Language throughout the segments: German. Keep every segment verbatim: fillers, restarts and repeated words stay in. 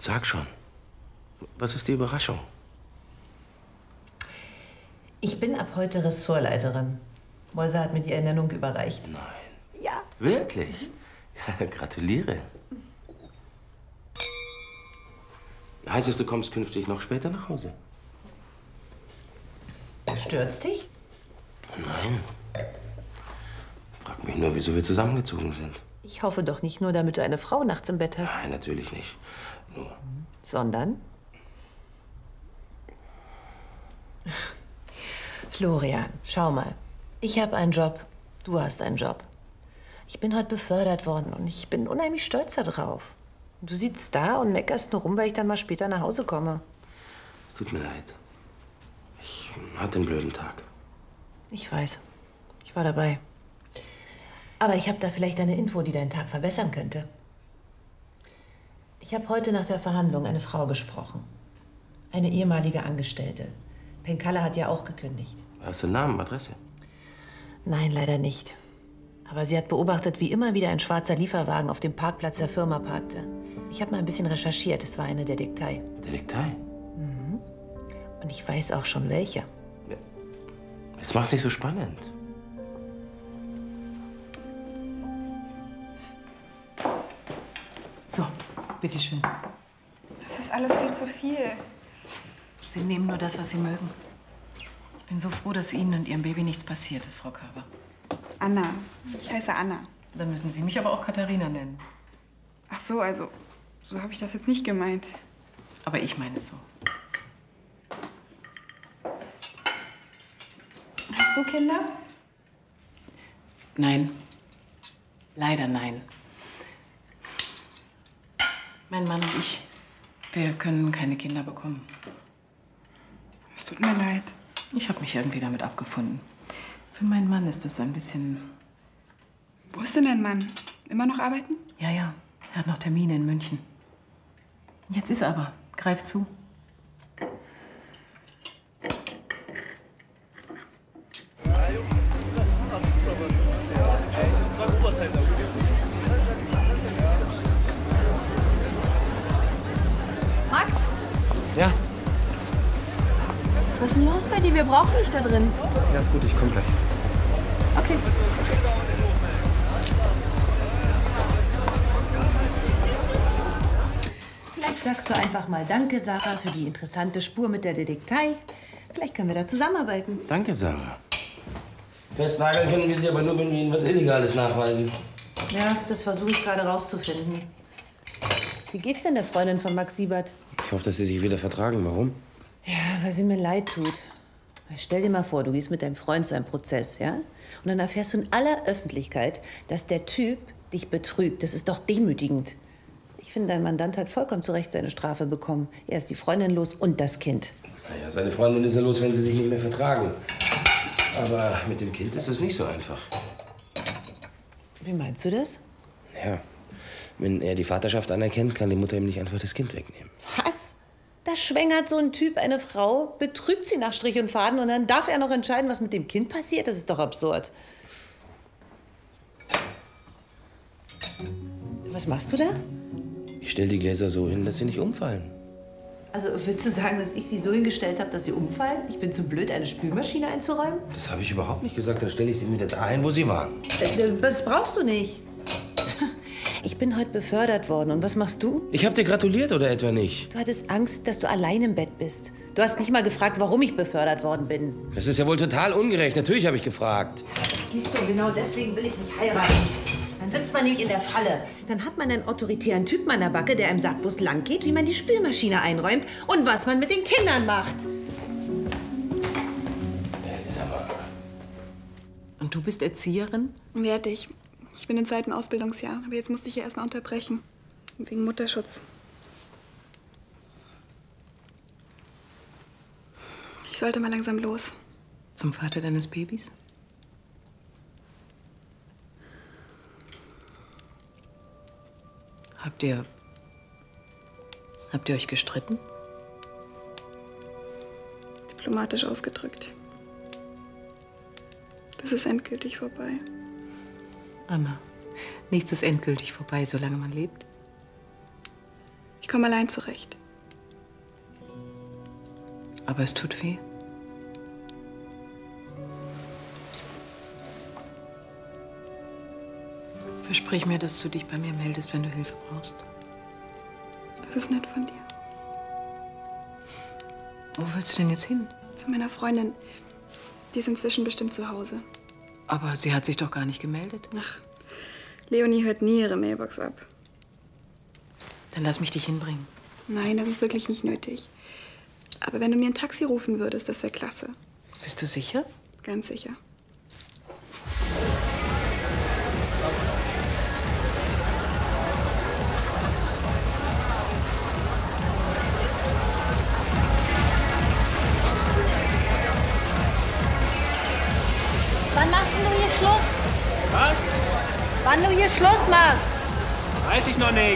Sag schon. Was ist die Überraschung? Ich bin ab heute Ressortleiterin. Moise hat mir die Ernennung überreicht. Nein. Ja. Wirklich? Ja, gratuliere. Heißt es, du kommst künftig noch später nach Hause? Stört's dich? Nein. Frag mich nur, wieso wir zusammengezogen sind. Ich hoffe doch nicht nur, damit du eine Frau nachts im Bett hast. Nein, natürlich nicht. Nur. Sondern? Florian, schau mal. Ich habe einen Job, du hast einen Job. Ich bin heute befördert worden und ich bin unheimlich stolz darauf. Du sitzt da und meckerst nur rum, weil ich dann mal später nach Hause komme. Es tut mir leid. Ich hatte einen blöden Tag. Ich weiß. Ich war dabei. Aber ich habe da vielleicht eine Info, die deinen Tag verbessern könnte. Ich habe heute nach der Verhandlung eine Frau gesprochen. Eine ehemalige Angestellte. Penkala hat ja auch gekündigt. Hast du Namen, Adresse? Nein, leider nicht. Aber sie hat beobachtet, wie immer wieder ein schwarzer Lieferwagen auf dem Parkplatz der Firma parkte. Ich habe mal ein bisschen recherchiert. Es war eine Detektei. Detektei? Mhm. Und ich weiß auch schon welche. Ja. Jetzt macht's nicht so spannend. So, bitteschön. Das ist alles viel zu viel. Sie nehmen nur das, was Sie mögen. Ich bin so froh, dass Ihnen und Ihrem Baby nichts passiert ist, Frau Körber. Anna. Ich heiße Anna. Dann müssen Sie mich aber auch Katharina nennen. Ach so, also, so habe ich das jetzt nicht gemeint. Aber ich meine es so. Hast du Kinder? Nein. Leider nein. Mein Mann und ich, wir können keine Kinder bekommen. Es tut mir leid. Ich habe mich irgendwie damit abgefunden. Für meinen Mann ist das ein bisschen... Wo ist denn dein Mann? Immer noch arbeiten? Ja, ja. Er hat noch Termine in München. Jetzt ist er aber. Greif zu. Max? Ja? Was ist denn los bei dir? Wir brauchen dich da drin. Ja, ist gut, ich komm gleich. Okay. Vielleicht sagst du einfach mal Danke, Sarah, für die interessante Spur mit der Detektei. Vielleicht können wir da zusammenarbeiten. Danke, Sarah. Festnageln können wir sie aber nur, wenn wir ihnen was Illegales nachweisen. Ja, das versuche ich gerade rauszufinden. Wie geht's denn der Freundin von Max Siebert? Ich hoffe, dass sie sich wieder vertragen. Warum? Ja, weil sie mir leid tut. Stell dir mal vor, du gehst mit deinem Freund zu einem Prozess, ja? Und dann erfährst du in aller Öffentlichkeit, dass der Typ dich betrügt. Das ist doch demütigend. Ich finde, dein Mandant hat vollkommen zu Recht seine Strafe bekommen. Er ist die Freundin los und das Kind. Naja, seine Freundin ist ja los, wenn sie sich nicht mehr vertragen. Aber mit dem Kind ist es nicht so einfach. Wie meinst du das? Ja, wenn er die Vaterschaft anerkennt, kann die Mutter ihm nicht einfach das Kind wegnehmen. Was? Da schwängert so ein Typ eine Frau, betrügt sie nach Strich und Faden und dann darf er noch entscheiden, was mit dem Kind passiert? Das ist doch absurd. Was machst du da? Ich stelle die Gläser so hin, dass sie nicht umfallen. Also willst du sagen, dass ich sie so hingestellt habe, dass sie umfallen? Ich bin zu blöd, eine Spülmaschine einzuräumen? Das habe ich überhaupt nicht gesagt. Dann stelle ich sie wieder dahin, wo sie waren. Das brauchst du nicht. Ich bin heute befördert worden. Und was machst du? Ich habe dir gratuliert, oder etwa nicht? Du hattest Angst, dass du allein im Bett bist. Du hast nicht mal gefragt, warum ich befördert worden bin. Das ist ja wohl total ungerecht. Natürlich habe ich gefragt. Siehst du, genau deswegen will ich nicht heiraten. Dann sitzt man nämlich in der Falle. Dann hat man einen autoritären Typen an der Backe, der einem sagt, wo es lang geht, wie man die Spülmaschine einräumt und was man mit den Kindern macht. Und du bist Erzieherin? Werde ich. Ich bin im zweiten Ausbildungsjahr, aber jetzt musste ich ja erst mal unterbrechen. Wegen Mutterschutz. Ich sollte mal langsam los. Zum Vater deines Babys? Habt ihr... Habt ihr euch gestritten? Diplomatisch ausgedrückt. Das ist endgültig vorbei. Anna, nichts ist endgültig vorbei, solange man lebt. Wie komme allein zurecht. Aber es tut weh. Versprich mir, dass du dich bei mir meldest, wenn du Hilfe brauchst. Das ist nett von dir. Wo willst du denn jetzt hin? Zu meiner Freundin. Die ist inzwischen bestimmt zu Hause. Aber sie hat sich doch gar nicht gemeldet. Ach, Leonie hört nie ihre Mailbox ab. Dann lass mich dich hinbringen. Nein, das ist wirklich nicht nötig. Aber wenn du mir ein Taxi rufen würdest, das wäre klasse. Bist du sicher? Ganz sicher. Wann machst denn du hier Schluss? Was? Wann du hier Schluss machst? Weiß ich noch nicht.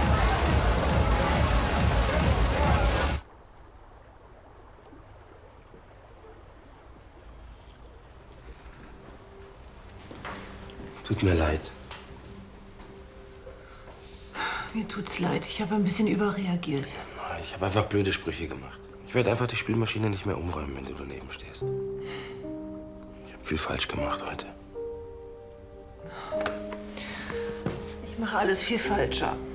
Tut mir leid. Mir tut's leid. Ich habe ein bisschen überreagiert. Ich habe einfach blöde Sprüche gemacht. Ich werde einfach die Spülmaschine nicht mehr umräumen, wenn du daneben stehst. Ich habe viel falsch gemacht heute. Ich mache alles viel falscher.